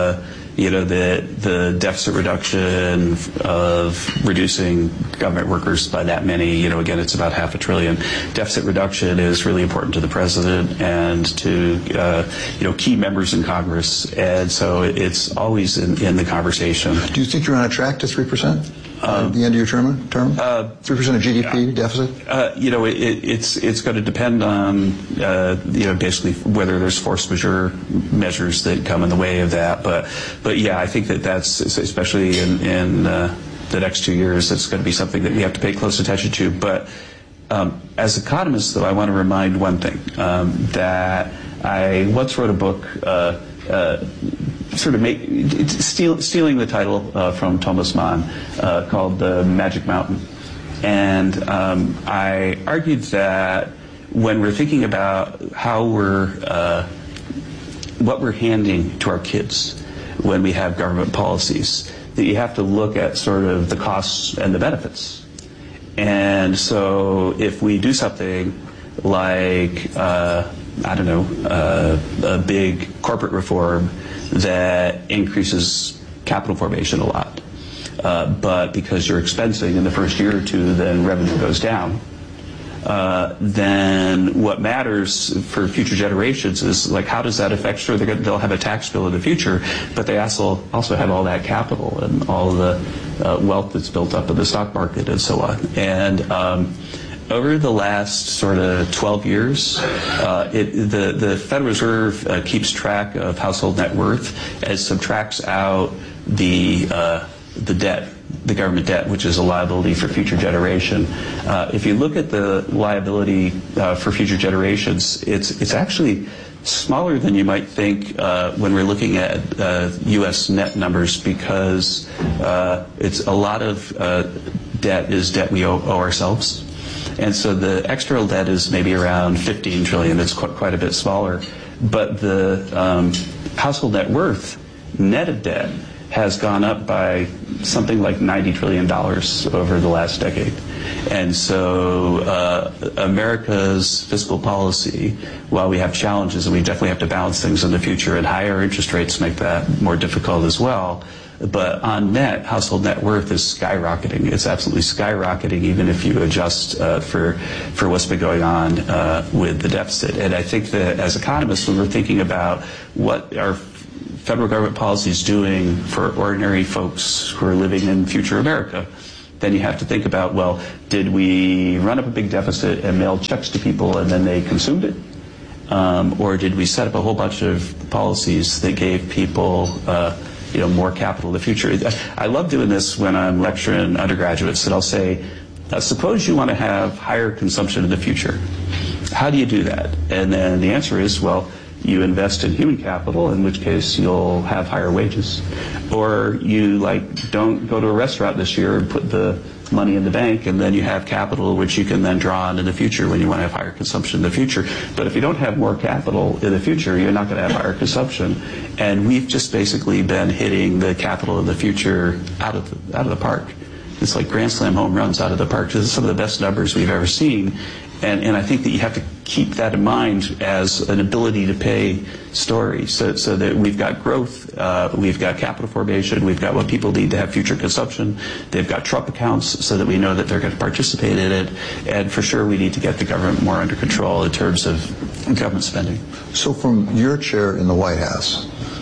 the deficit reduction of reducing government workers by that many, again, it's about $500 billion. Deficit reduction is really important to the president and to, key members in Congress. And so it's always in the conversation. Do you think you're on a track to 3%? At the end of your term? 3% of GDP deficit? It's going to depend on, basically whether there's force majeure measures that come in the way of that. But yeah, I think that's, especially in the next 2 years, that's going to be something that we have to pay close attention to. But as economists, though, I want to remind one thing, that I once wrote a book stealing the title from Thomas Mann, called The Magic Mountain. And I argued that when we're thinking about how what we're handing to our kids when we have government policies, that you have to look at sort of the costs and the benefits. And so if we do something like, a big corporate reform that increases capital formation a lot, but because you're expensing in the first year or two, then revenue goes down, then what matters for future generations is how does that affect? Sure, they'll have a tax bill in the future, but they also have all that capital and all the wealth that's built up in the stock market and so on. And Over the last sort of 12 years, the Federal Reserve keeps track of household net worth and subtracts out the debt, the government debt, which is a liability for future generation. If you look at the liability for future generations, it's actually smaller than you might think when we're looking at U.S. net numbers, because it's a lot of debt is debt we owe ourselves. And so the external debt is maybe around 15 trillion. It's quite a bit smaller. But the household net worth, net of debt, has gone up by something like $90 trillion over the last decade. And so America's fiscal policy, while we have challenges and we definitely have to balance things in the future, and higher interest rates make that more difficult as well, but on net, household net worth is skyrocketing. It's absolutely skyrocketing, even if you adjust for what's been going on with the deficit. And I think that as economists, when we're thinking about what our federal government policy is doing for ordinary folks who are living in future America, then you have to think about, well, did we run up a big deficit and mail checks to people and then they consumed it? Or did we set up a whole bunch of policies that gave people more capital in the future? I love doing this when I'm lecturing undergraduates, and I'll say, suppose you want to have higher consumption in the future. How do you do that? And then the answer is, well, you invest in human capital, in which case you'll have higher wages. Or you don't go to a restaurant this year and put the money in the bank, and then you have capital which you can then draw on in the future when you want to have higher consumption in the future. But if you don't have more capital in the future, you're not going to have higher consumption. And we've just basically been hitting the capital in the future out of the park. It's like grand slam home runs out of the park. This is some of the best numbers we've ever seen. And I think that you have to keep that in mind as an ability to pay story, so that we've got growth, we've got capital formation, we've got what people need to have future consumption, they've got Trump accounts so that we know that they're going to participate in it, and for sure we need to get the government more under control in terms of government spending. So from your chair in the White House,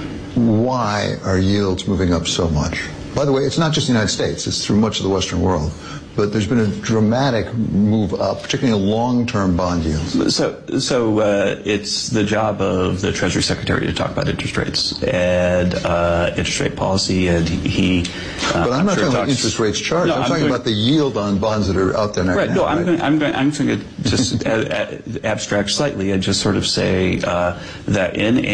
why are yields moving up so much? By the way, it's not just the United States, it's through much of the Western world. But there's been a dramatic move up, particularly in long-term bond yields. So it's the job of the Treasury Secretary to talk about interest rates and interest rate policy, and he. But I'm not talking about interest rates charged. I'm talking about the yield on bonds that are out there now. Right. No, I'm going to just abstract slightly and just sort of say that in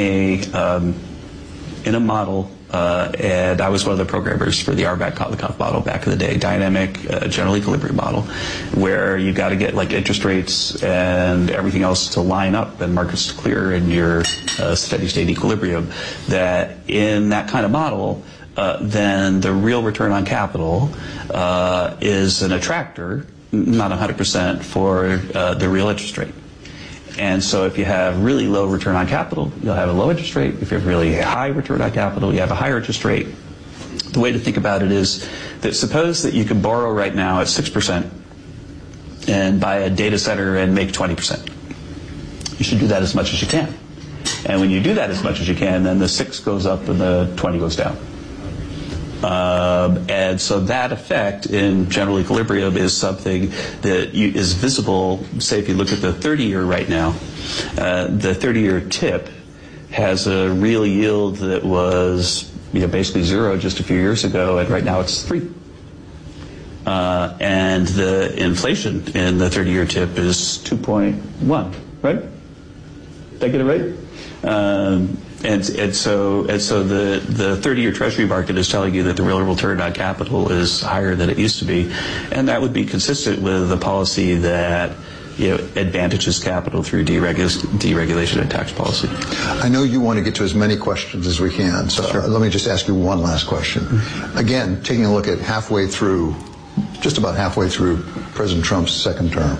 a model. And I was one of the programmers for the Arbat-Kotlikoff model back in the day, dynamic general equilibrium model, where you got to get interest rates and everything else to line up and markets to clear in your steady state equilibrium. That in that kind of model, then the real return on capital is an attractor, not 100% for the real interest rate. And so if you have really low return on capital, you'll have a low interest rate. If you have really high return on capital, you have a higher interest rate. The way to think about it is that suppose that you can borrow right now at 6% and buy a data center and make 20%. You should do that as much as you can. And when you do that as much as you can, then the 6 goes up and the 20 goes down. And so that effect in general equilibrium is something that is visible. Say if you look at the 30-year right now, the 30-year tip has a real yield that was basically 0 just a few years ago, and right now it's 3. And the inflation in the 30-year tip is 2.1, right? Did I get it right? And so the 30-year Treasury market is telling you that the real return on capital is higher than it used to be, and that would be consistent with the policy that advantages capital through deregulation and tax policy. I know you want to get to as many questions as we can, so sure. Let me just ask you one last question. Again, taking a look at just about halfway through President Trump's second term.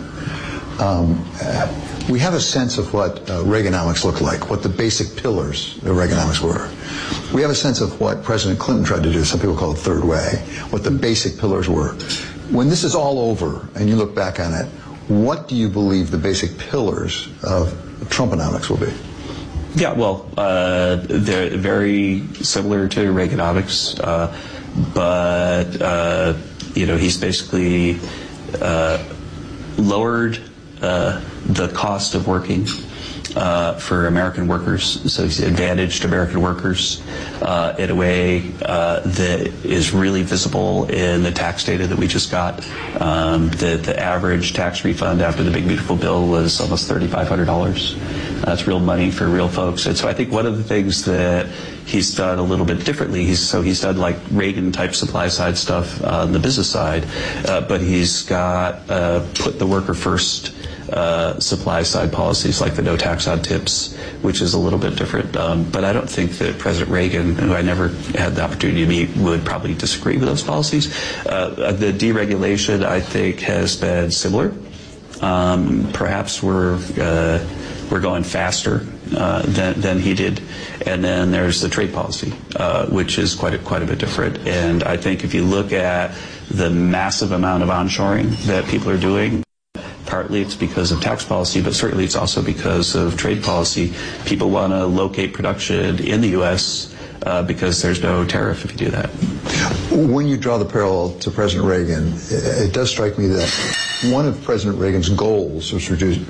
We have a sense of what Reaganomics looked like, what the basic pillars of Reaganomics were. We have a sense of what President Clinton tried to do, some people call it third way, what the basic pillars were. When this is all over and you look back on it, what do you believe the basic pillars of Trumponomics will be? Yeah, well, they're very similar to Reaganomics, but he's basically lowered the cost of working for American workers, so he's advantaged American workers in a way that is really visible in the tax data that we just got. The average tax refund after the Big Beautiful Bill was almost $3,500. That's real money for real folks. And so I think one of the things that he's done a little bit differently, he's done like Reagan-type supply-side stuff on the business side, but he's got put the worker first supply-side policies like the no tax on tips, which is a little bit different. But I don't think that President Reagan, who I never had the opportunity to meet, would probably disagree with those policies. The deregulation, I think, has been similar. Perhaps we're going faster than he did. And then there's the trade policy, which is quite a bit different. And I think if you look at the massive amount of onshoring that people are doing, partly it's because of tax policy, but certainly it's also because of trade policy. People want to locate production in the U.S. Because there's no tariff if you do that. When you draw the parallel to President Reagan, it does strike me that one of President Reagan's goals was